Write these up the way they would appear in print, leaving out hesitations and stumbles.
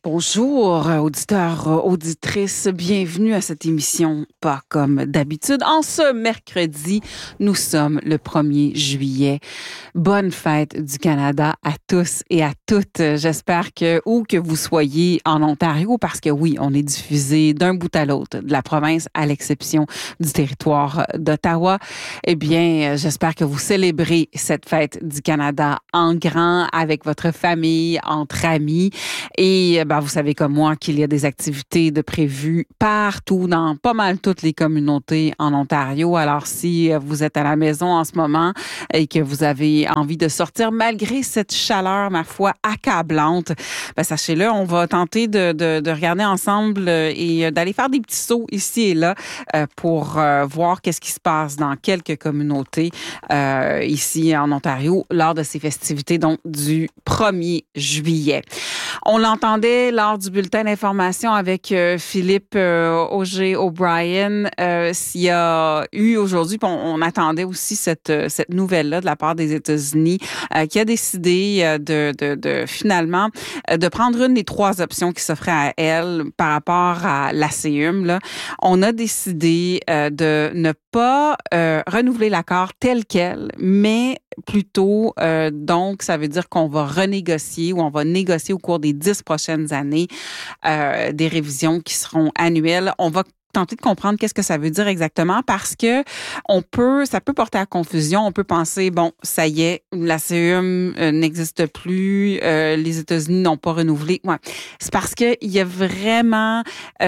Bonjour, auditeurs, auditrices, bienvenue à cette émission Pas comme d'habitude. En ce mercredi, nous sommes le 1er juillet. Bonne fête du Canada à tous et à toutes. J'espère que, où que vous soyez en Ontario, parce que oui, on est diffusé d'un bout à l'autre de la province, à l'exception du territoire d'Ottawa. Eh bien, j'espère que vous célébrez cette fête du Canada en grand, avec votre famille, entre amis. Et vous savez comme moi qu'il y a des activités de prévues partout dans pas mal toutes les communautés en Ontario. Alors si vous êtes à la maison en ce moment et que vous avez envie de sortir malgré cette chaleur, ma foi, accablante, sachez-le, on va tenter de regarder ensemble et d'aller faire des petits sauts ici et là pour voir qu'est-ce qui se passe dans quelques communautés ici en Ontario lors de ces festivités donc du 1er juillet. On l'entendait lors du bulletin d'information avec Philippe Auger-O'Brien. S'il y a eu aujourd'hui, on attendait aussi cette nouvelle-là de la part des États-Unis qui a décidé de finalement de prendre une des trois options qui s'offraient à elle par rapport à l'ACUM. Là. On a décidé de ne pas renouveler l'accord tel quel, mais plutôt, donc, ça veut dire qu'on va renégocier ou on va négocier au cours des 10 prochaines années des révisions qui seront annuelles. On va tenter de comprendre qu'est-ce que ça veut dire exactement parce que ça peut porter à confusion. On peut penser, bon, ça y est, l'ACUM n'existe plus, les États-Unis n'ont pas renouvelé. Ouais. C'est parce que il y a vraiment,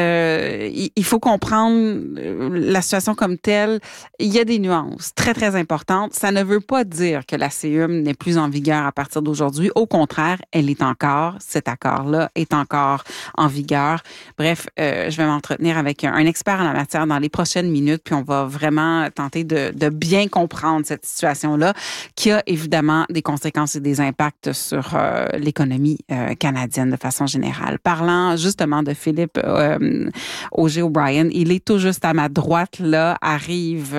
il faut comprendre la situation comme telle. Il y a des nuances très, très importantes. Ça ne veut pas dire que l'ACUM n'est plus en vigueur à partir d'aujourd'hui. Au contraire, elle est encore, cet accord-là est encore en vigueur. Bref, je vais m'entretenir avec un expert en la matière dans les prochaines minutes, puis on va vraiment tenter de bien comprendre cette situation-là qui a évidemment des conséquences et des impacts sur l'économie canadienne de façon générale. Parlant justement de Philippe Auger-O'Brien, il est tout juste à ma droite, là, arrive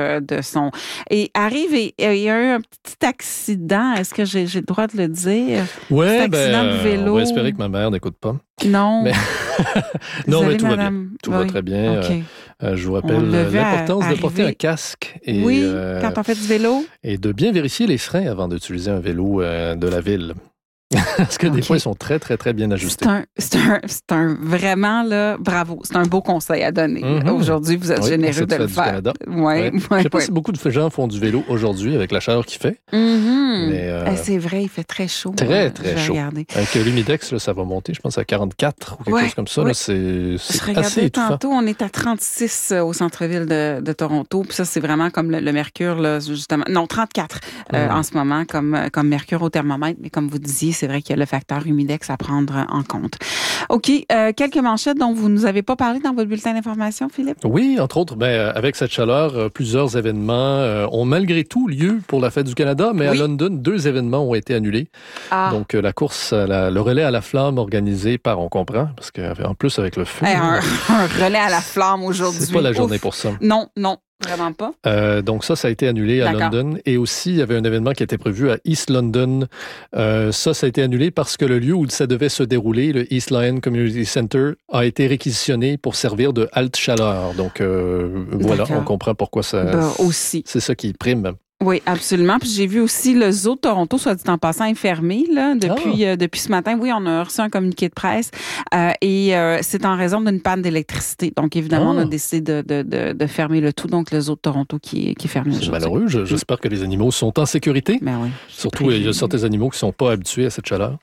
et il y a eu un petit accident, est-ce que j'ai le droit de le dire? Oui, accident de vélo. On va espérer que ma mère n'écoute pas. Non. Mais... non, mais tout madame... va bien. Tout va très bien. Okay. Je vous rappelle l'importance de porter un casque. Et, quand on fait du vélo. Et de bien vérifier les freins avant d'utiliser un vélo de la ville. Parce que des fois, ils sont très, très, très bien ajustés. C'est un vraiment, là, bravo. C'est un beau conseil à donner. Aujourd'hui, vous êtes généreux de le faire. Ouais. Je ne sais pas si beaucoup de gens font du vélo aujourd'hui avec la chaleur qu'il fait. Mais, c'est vrai, il fait très chaud. Très, très chaud. Regarder. Avec l'humidex, là, ça va monter, je pense, à 44 ou quelque chose comme ça. Là, c'est assez étouffant. Tantôt, on est à 36 au centre-ville de Toronto. Puis ça, c'est vraiment comme le mercure, là, justement. Non, 34 en ce moment, comme mercure au thermomètre. Mais comme vous disiez, c'est vrai qu'il y a le facteur humidex à prendre en compte. OK. Quelques manchettes dont vous ne nous avez pas parlé dans votre bulletin d'information, Philippe? Oui, entre autres, avec cette chaleur, plusieurs événements ont malgré tout lieu pour la Fête du Canada, mais à London, 2 événements ont été annulés. Donc, la course, le relais à la flamme organisé par, on comprend, parce qu'en plus avec le feu... un relais à la flamme aujourd'hui. C'est pas la journée pour ça. Non. Vraiment pas. Donc ça a été annulé à London. Et aussi, il y avait un événement qui était prévu à East London. Ça a été annulé parce que le lieu où ça devait se dérouler, le East Lyon Community Center, a été réquisitionné pour servir de halte chaleur. Donc voilà, on comprend pourquoi ça... aussi. C'est ça qui prime. Oui, absolument. Puis j'ai vu aussi le zoo de Toronto, soit dit en passant, est fermé là, depuis ce matin. Oui, on a reçu un communiqué de presse et c'est en raison d'une panne d'électricité. Donc, évidemment, on a décidé de fermer le tout. Donc, le zoo de Toronto qui est fermé aujourd'hui. C'est malheureux. J'espère que les animaux sont en sécurité. Ben oui. Surtout, il y a certains animaux qui ne sont pas habitués à cette chaleur.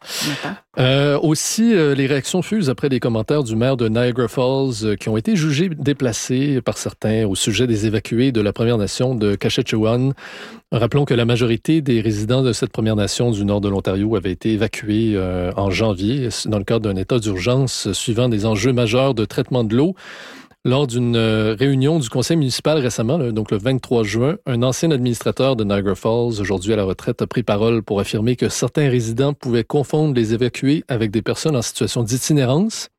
Aussi, les réactions fusent après les commentaires du maire de Niagara Falls qui ont été jugés déplacés par certains au sujet des évacués de la Première Nation de Kashechewan. Rappelons que la majorité des résidents de cette Première Nation du nord de l'Ontario avaient été évacués en janvier dans le cadre d'un état d'urgence suivant des enjeux majeurs de traitement de l'eau. Lors d'une réunion du conseil municipal récemment, donc le 23 juin, un ancien administrateur de Niagara Falls, aujourd'hui à la retraite, a pris parole pour affirmer que certains résidents pouvaient confondre les évacués avec des personnes en situation d'itinérance.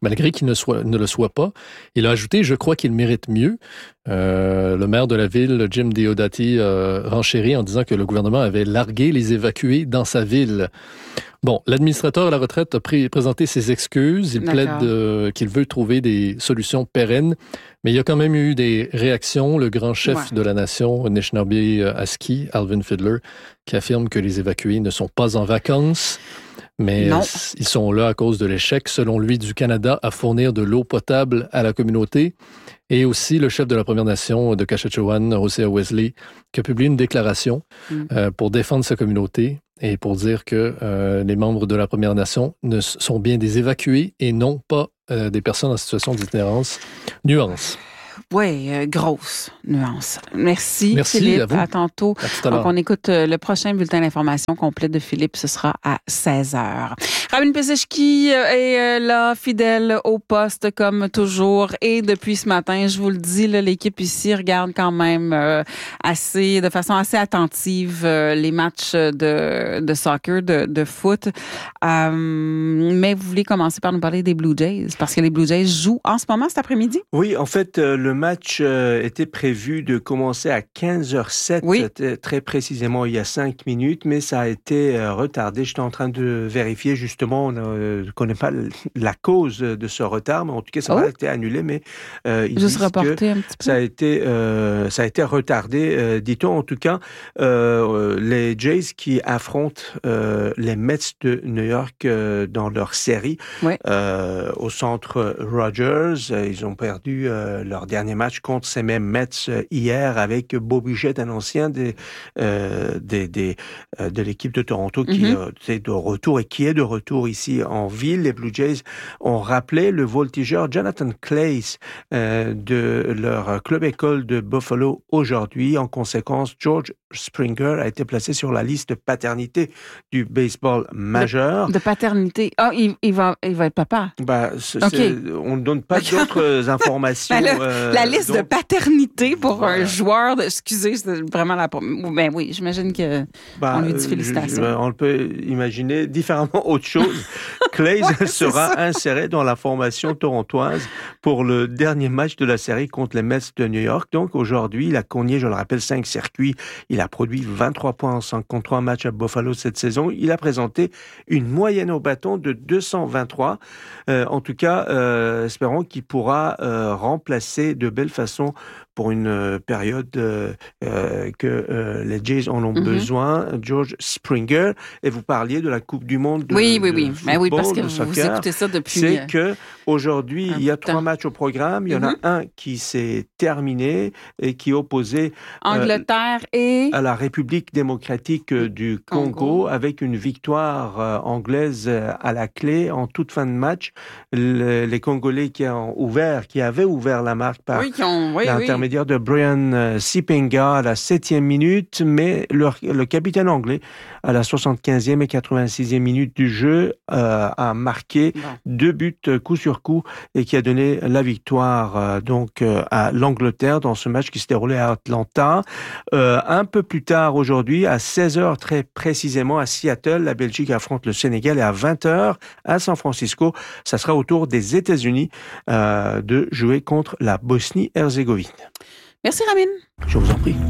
malgré qu'il ne le soit pas. Il a ajouté, je crois qu'il mérite mieux. Le maire de la ville, Jim Diodati, renchérit en disant que le gouvernement avait largué les évacués dans sa ville. Bon, l'administrateur à la retraite a présenté ses excuses. Il plaide qu'il veut trouver des solutions pérennes. Mais il y a quand même eu des réactions. Le grand chef de la nation, Nishnawbe Aski, Alvin Fiddler, qui affirme que les évacués ne sont pas en vacances. Mais ils sont là à cause de l'échec, selon lui, du Canada à fournir de l'eau potable à la communauté. Et aussi le chef de la Première Nation de Kashechewan, Hosea Wesley, qui a publié une déclaration pour défendre sa communauté et pour dire que les membres de la Première Nation sont bien des évacués et non pas des personnes en situation d'itinérance. Nuance. Oui, grosse nuance. Merci à Philippe. vous. À tantôt. À tout à l'heure. Donc, on écoute le prochain bulletin d'information complet de Philippe. Ce sera à 16h. Ramin Peseshki est là, fidèle au poste, comme toujours. Et depuis ce matin, je vous le dis, là, l'équipe ici regarde quand même de façon assez attentive les matchs de soccer, de foot. Mais vous voulez commencer par nous parler des Blue Jays, parce que les Blue Jays jouent en ce moment, cet après-midi? Oui, en fait, le match était prévu de commencer à 15h07, très précisément il y a 5 minutes, mais ça a été retardé. J'étais en train de vérifier, justement, on ne connaît pas la cause de ce retard, mais en tout cas, ça a été annulé, mais ils disent que ça a été retardé. Dit-on, en tout cas, les Jays qui affrontent les Mets de New York dans leur série au centre Rogers, ils ont perdu leur dernier match contre ces mêmes Mets hier avec Bobby Jett, un ancien de l'équipe de Toronto qui est de retour et qui est de retour ici en ville. Les Blue Jays ont rappelé le voltigeur Jonathan Claes de leur club école de Buffalo aujourd'hui. En conséquence, George Springer a été placé sur la liste de paternité du baseball majeur. De paternité? Ah, il va être papa? On ne donne pas d'autres informations. La liste de paternité pour un joueur excusez, c'est vraiment la... Ben oui, j'imagine que on lui dit félicitations. On peut imaginer différemment autre chose. Claes sera inséré dans la formation torontoise pour le dernier match de la série contre les Mets de New York. Donc aujourd'hui, il a cogné, je le rappelle, 5 circuits. Il a produit 23 points en 53 matchs à Buffalo cette saison. Il a présenté une moyenne au bâton de 223. En tout cas, espérons qu'il pourra remplacer de belle façon pour une période que les Jays en ont besoin, George Springer. Et vous parliez de la Coupe du Monde de football, mais oui, parce que de soccer. Vous écoutez ça depuis... C'est qu'aujourd'hui, il y a 3 matchs au programme. Il y en a un qui s'est terminé et qui est opposé Angleterre et... à la République démocratique du Congo avec une victoire anglaise à la clé en toute fin de match. Les Congolais qui avaient ouvert la marque par l'intermédiaire de Brian Sipenga à la 7e minute, mais le capitaine anglais à la 75e et 86e minute du jeu a marqué 2 buts coup sur coup et qui a donné la victoire à l'Angleterre dans ce match qui se déroulait à Atlanta. Un peu plus tard aujourd'hui, à 16h très précisément à Seattle, la Belgique affronte le Sénégal et à 20h à San Francisco, ça sera au tour des États-Unis de jouer contre la Bosnie-Herzégovine. Merci Ramin. Je vous en prie.